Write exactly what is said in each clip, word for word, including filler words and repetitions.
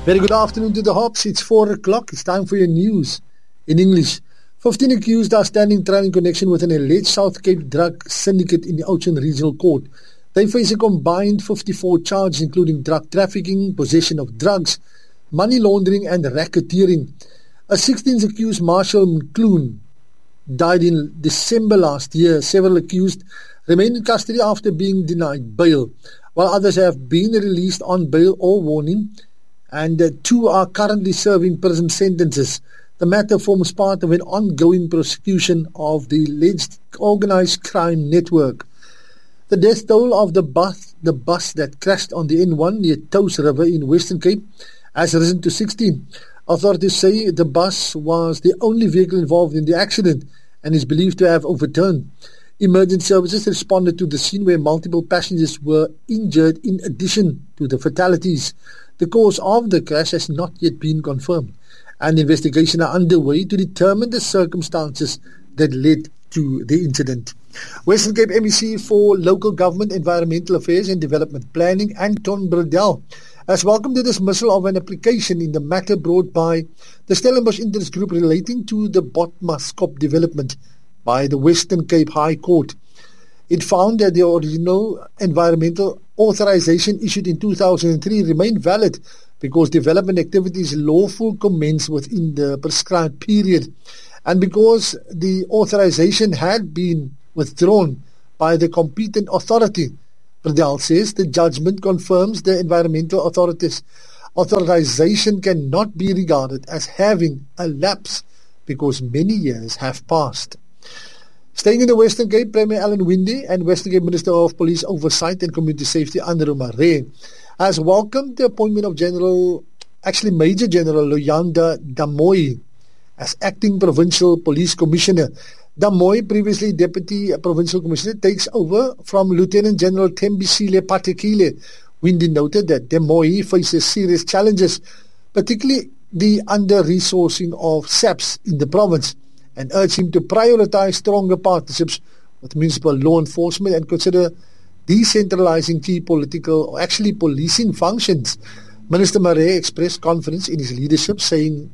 Very good afternoon to the Hops. It's four o'clock. It's time for your news in English. fifteen accused are standing trial in connection with an alleged South Cape drug syndicate in the Ocean Regional Court. They face a combined fifty-four charges, including drug trafficking, possession of drugs, money laundering and racketeering. A sixteenth accused, Marshall McClune, died in December last year. Several accused remain in custody after being denied bail, while others have been released on bail or warning, and uh, two are currently serving prison sentences. The matter forms part of an ongoing prosecution of the alleged organized crime network. The death toll of the bus, the bus that crashed on the N one near Touws River in Western Cape has risen to sixteen. Authorities say the bus was the only vehicle involved in the accident and is believed to have overturned. Emergency services responded to the scene where multiple passengers were injured in addition to the fatalities. The cause of the crash has not yet been confirmed, and investigations are underway to determine the circumstances that led to the incident. Western Cape M E C for Local Government, Environmental Affairs and Development Planning, Anton Bredell, has welcomed the dismissal of an application in the matter brought by the Stellenbosch Interest Group relating to the Botmaskop development by the Western Cape High Court. It found that the original environmental authorization issued in two thousand three remained valid because development activities lawful commenced within the prescribed period, and because the authorization had been withdrawn by the competent authority. Bredell says the judgment confirms the environmental authorities authorization cannot be regarded as having a lapse because many years have passed. Staying in the Western Cape, Premier Alan Winde and Western Cape Minister of Police Oversight and Community Safety, Andrew Maree, has welcomed the appointment of General, actually Major General Luyanda Damoy as Acting Provincial Police Commissioner. Damoy, previously Deputy Provincial Commissioner, takes over from Lieutenant General Thembisile Patekile. Winde noted that Damoy faces serious challenges, particularly the under-resourcing of S A Ps in the province, and urged him to prioritize stronger partnerships with municipal law enforcement and consider decentralizing key political, or actually policing functions. Minister Maree expressed confidence in his leadership, saying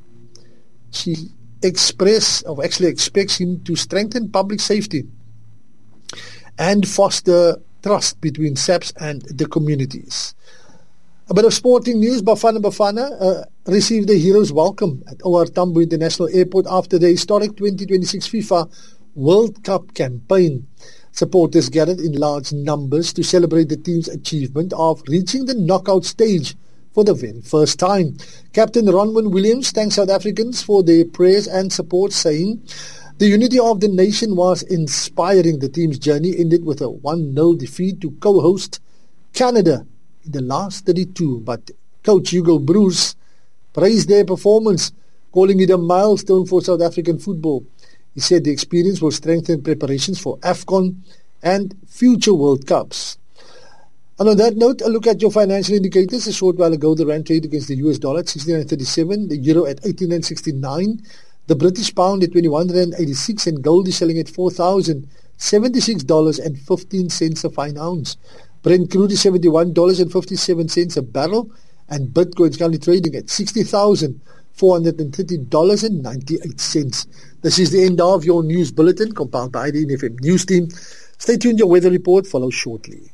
she express, or actually expects him to strengthen public safety and foster trust between S A Ps and the communities. A bit of sporting news. Bafana Bafana uh, received a hero's welcome at O R Tambo International Airport after the historic twenty twenty-six FIFA World Cup campaign. Supporters gathered in large numbers to celebrate the team's achievement of reaching the knockout stage for the very first time. Captain Ronwen Williams thanked South Africans for their prayers and support, saying the unity of the nation was inspiring. The team's journey ended with a one nil defeat to co-host Canada in the last thirty-two, but Coach Hugo Bruce praised their performance, calling it a milestone for South African football. He said the experience will strengthen preparations for AFCON and future World Cups. And on that note, a look at your financial indicators. A short while ago, the rand traded against the U S dollar at sixty-nine thirty-seven, the euro at eighty-nine sixty-nine, the British pound at twenty-one eighty-six, and gold is selling at four thousand seventy-six dollars and fifteen cents a fine ounce. Brent crude is seventy-one dollars and fifty-seven cents a barrel, and Bitcoin is currently trading at sixty thousand four hundred thirty dollars and ninety-eight cents. This is the end of your news bulletin compiled by the N F M News Team. Stay tuned, your weather report follows shortly.